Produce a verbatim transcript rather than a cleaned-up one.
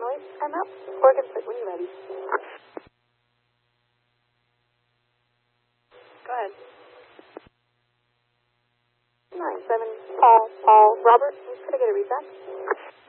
noise timeout. Morgan, when you're ready. Go ahead. Nine seven Paul Paul Robert. Could I get a read back?